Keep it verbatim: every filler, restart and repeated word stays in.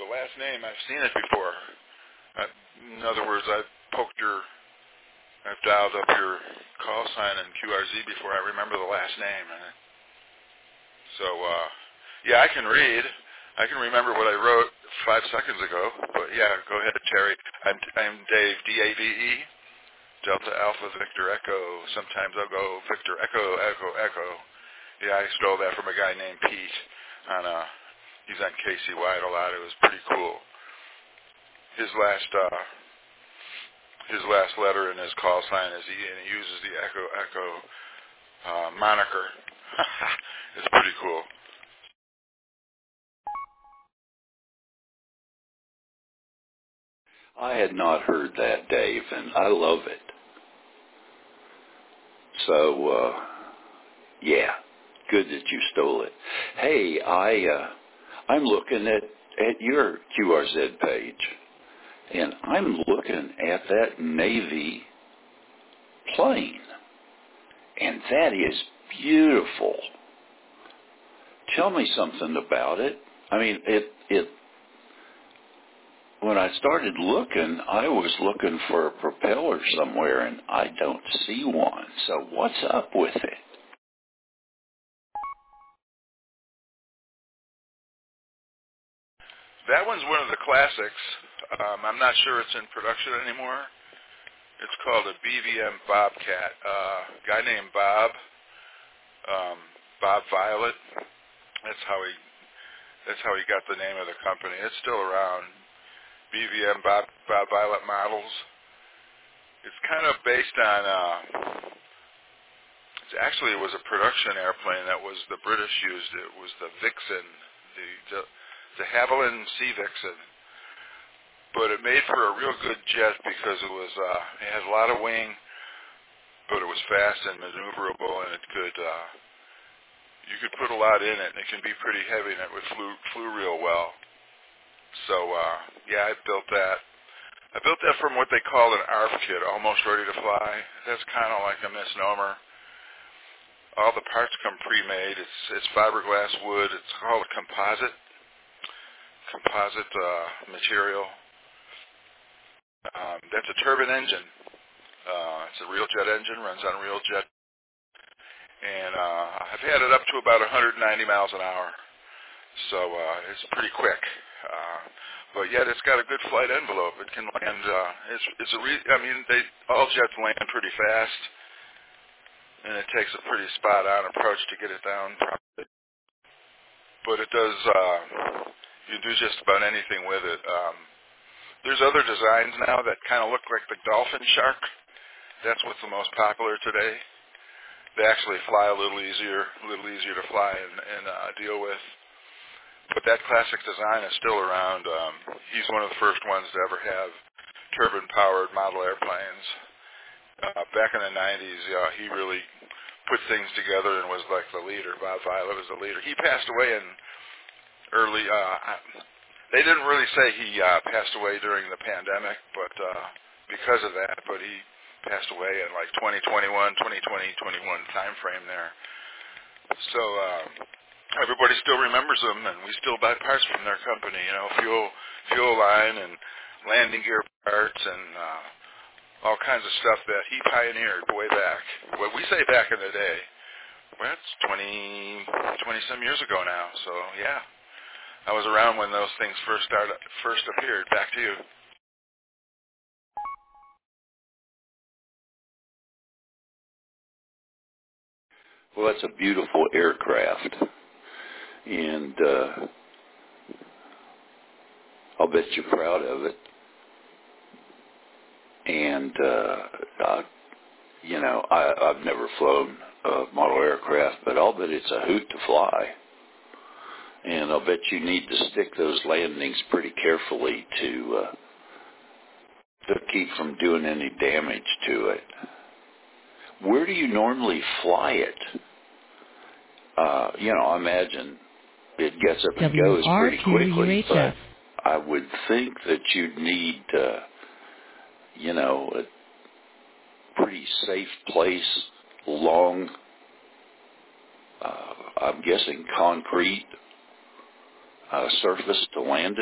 the last name, I've seen it before. I, in other words, I've poked your, I've dialed up your call sign in Q R Z before I remember the last name. So, uh, yeah, I can read. I can remember what I wrote five seconds ago. But, yeah, go ahead, Terry. I'm, I'm Dave, D A V E, Delta Alpha Victor Echo. Sometimes I'll go Victor Echo, Echo, Echo. Yeah, I stole that from a guy named Pete. On uh, he's on K C Y a lot. It was pretty cool. His last uh, his last letter in his call sign is he, and he uses the Echo Echo uh, moniker. It's pretty cool. I had not heard that, Dave, and I love it. So, uh, yeah, good that you stole it. Hey, I, uh, I'm looking at, at your Q R Z page, and I'm looking at that Navy plane, and that is beautiful. Tell me something about it. I mean, it, it, when I started looking, I was looking for a propeller somewhere, and I don't see one. So what's up with it? That one's one of the classics. Um, I'm not sure it's in production anymore. It's called a B V M Bobcat. Uh, a guy named Bob, um, Bob Violet. That's how he. That's how he got the name of the company. It's still around. B V M Bob, Bob Violet models. It's kind of based on. Uh, it's actually, it was a production airplane that was the British used. It was the Vixen, the the, the Havilland Sea Vixen. But it made for a real good jet because it was. Uh, it had a lot of wing, but it was fast and maneuverable, and it could. Uh, you could put a lot in it, and it can be pretty heavy, and it would flew flew real well. So uh, yeah, I built that. I built that from what they call an A R F kit, almost ready to fly. That's kind of like a misnomer. All the parts come pre-made. It's it's fiberglass wood. It's called a composite composite uh, material. Um, that's a turbine engine. Uh, it's a real jet engine. Runs on real jet, and uh, I've had it up to about one hundred ninety miles an hour. So uh, it's pretty quick. Uh, but yet it's got a good flight envelope. It can land. Uh, it's it's a. Re- I mean, they all jets land pretty fast, and it takes a pretty spot-on approach to get it down. But it does. Uh, you do just about anything with it. Um, there's other designs now that kind of look like the dolphin shark. That's what's the most popular today. They actually fly a little easier, a little easier to fly and, and uh, deal with. But that classic design is still around. Um, he's one of the first ones to ever have turbine-powered model airplanes. Uh, back in the nineties, uh, he really put things together and was like the leader. Bob Violet was the leader. He passed away in early. Uh, they didn't really say he uh, passed away during the pandemic, but uh, because of that, but he passed away in like twenty twenty-one, twenty twenty, twenty-one time frame there. So. Uh, Everybody still remembers them, and we still buy parts from their company. You know, fuel, fuel line, and landing gear parts, and uh, all kinds of stuff that he pioneered way back. What we say back in the day, well, it's twenty, twenty some years ago now. So yeah, I was around when those things first started, first appeared. Back to you. Well, that's a beautiful aircraft, and uh, I'll bet you're proud of it. And, uh, I, you know, I, I've never flown a model aircraft, but I'll bet it's a hoot to fly. And I'll bet you need to stick those landings pretty carefully to uh, to keep from doing any damage to it. Where do you normally fly it? Uh, you know, I imagine it gets up and goes pretty quickly, but I would think that you'd need, uh, you know, a pretty safe place, long, uh, I'm guessing concrete uh, surface to land it.